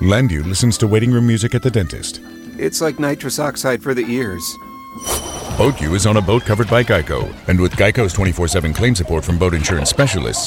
Landu listens to waiting room music at the dentist. It's like nitrous oxide for the ears. BoatU is on a boat covered by Geico. And with Geico's 24/7 claim support from boat insurance specialists,